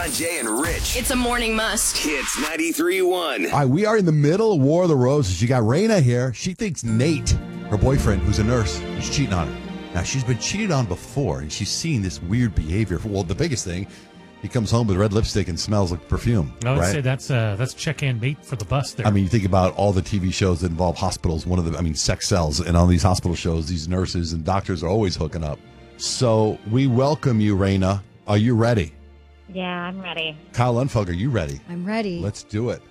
John, Jay, and Rich. It's a morning must. Hits 93.1. All right, we are in the middle of War of the Roses. You got Raina here. She thinks Nate, her boyfriend, who's a nurse, is cheating on her. Now, she's been cheated on before, and she's seen this weird behavior. Well, the biggest thing, he comes home with red lipstick and smells like perfume. I would right? say that's check-in mate for the bus there. I mean, you think about all the TV shows that involve hospitals. Sex sells. And on these hospital shows, these nurses and doctors are always hooking up. So we welcome you, Raina. Are you ready? Yeah, I'm ready. Kyle Lundfug, are you ready? I'm ready. Let's do it.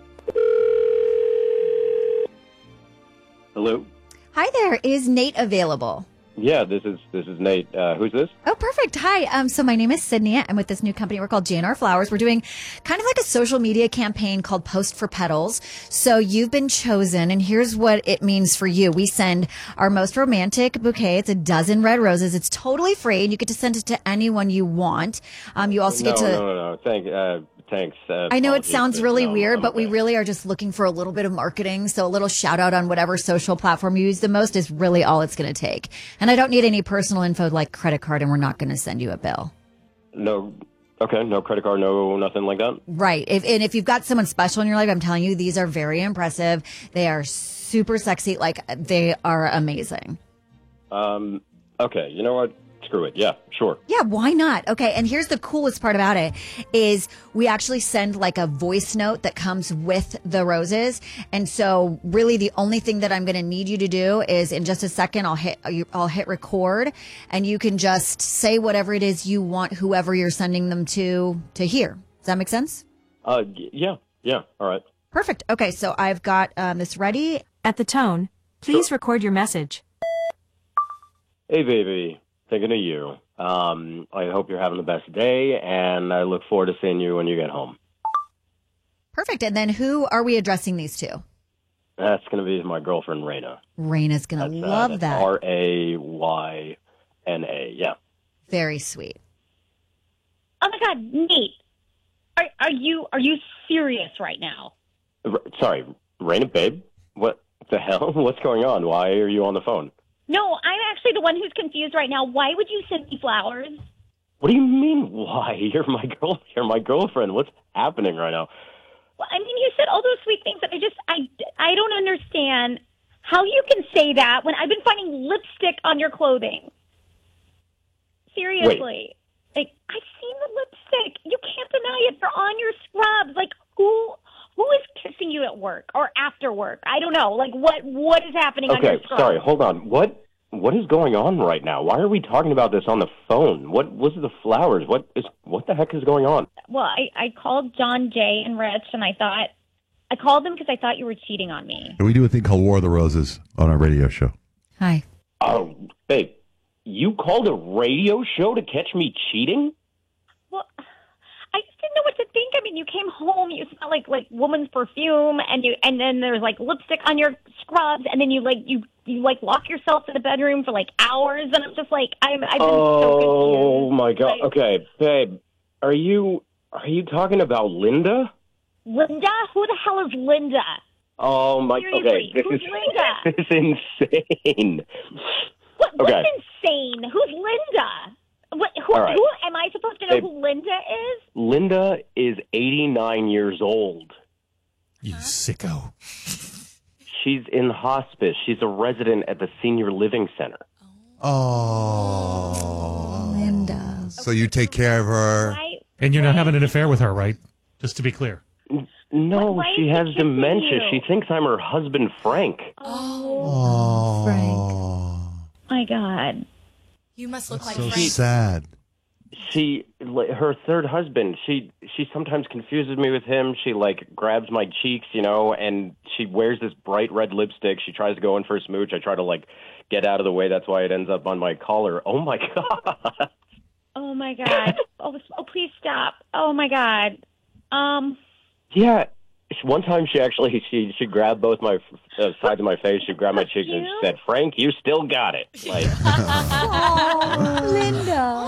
Hello. Hi there. Is Nate available? Yeah, this is Nate. Who's this? Oh, perfect. Hi. So my name is Sydney. I'm with this new company. We're called JNR Flowers. We're doing kind of like a social media campaign called Post for Petals. So you've been chosen, and here's what it means for you. We send our most romantic bouquet. It's a dozen red roses. It's totally free, and you get to send it to anyone you want. You also get to... No. Thanks. I know it sounds really weird, I'm but we okay. really are just looking for a little bit of marketing. So a little shout out on whatever social platform you use the most is really all it's going to take. And I don't need any personal info like credit card, and we're not going to send you a bill. No. Okay, no credit card, no nothing like that? Right. If you've got someone special in your life, I'm telling you, these are very impressive. They are super sexy. Like, they are amazing. Okay, you know what? Screw it. Yeah, sure. Yeah, why not? Okay, and here's the coolest part about it is we actually send like a voice note that comes with the roses. And so really the only thing that I'm going to need you to do is in just a second, I'll hit record, and you can just say whatever it is you want whoever you're sending them to hear. Does that make sense? Yeah, all right. Perfect. Okay, so I've got this ready. At the tone, please record your message. Hey, baby. Thinking of you. I hope you're having the best day, and I look forward to seeing you when you get home. Perfect. And then who are we addressing these to? That's going to be my girlfriend, Raina. Raina's going to love that. Rayna, yeah. Very sweet. Oh my God, Nate, are you serious right now? Sorry, Raina, babe? What the hell? What's going on? Why are you on the phone? No, I'm actually the one who's confused right now. Why would you send me flowers? What do you mean, why? You're my girlfriend. What's happening right now? Well, I mean, you said all those sweet things that I don't understand how you can say that when I've been finding lipstick on your clothing. Seriously. Like, I've seen the lipstick. You can't deny it. They're on your scrubs. Like, who is kissing you at work or after work? I don't know. Like, what is happening on your scrubs? Okay, sorry, hold on. What is going on right now? Why are we talking about this on the phone? What was the flowers? What the heck is going on? Well, I called John, Jay, and Rich, and I called them because I thought you were cheating on me. And we do a thing called War of the Roses on our radio show. Hi. Oh, babe, you called a radio show to catch me cheating? Well, I just didn't know what to think. I mean, you came home, you smell like woman's perfume, and then there's like lipstick on your scrubs, and then you lock yourself in the bedroom for like hours, and I'm just like, I've been so confused. Oh my God. Okay, babe, are you talking about Linda? Linda? Who the hell is Linda? Oh my. Seriously, okay, who's Linda? This is insane. What's Okay. insane? Who's Linda? All right. Who am I supposed to know Babe, who Linda is? Linda is 89 years old. You sicko. She's in hospice. She's a resident at the senior living center. Oh. Linda. So you take care of her. Why? And you're not having an affair with her, right? Just to be clear. No, Why she is she has kissing dementia. you? She thinks I'm her husband, Frank. Oh. My God. You must look like So Frank. sad. Her third husband, she sometimes confuses me with him. She grabs my cheeks, and she wears this bright red lipstick. She tries to go in for a smooch. I try to get out of the way. That's why it ends up on my collar. Oh my God. Oh my God. Oh, please stop. Oh my God. Yeah. One time she grabbed both my sides of my face. She grabbed my cheeks and she said, "Frank, you still got it." Oh, Linda.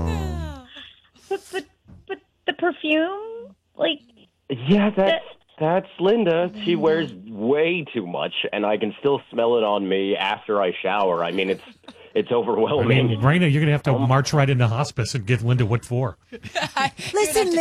But the perfume, Yeah, that's Linda. She wears way too much, and I can still smell it on me after I shower. I mean, it's overwhelming. Raina, you're going to have to march right into hospice and get Linda what for. Listen,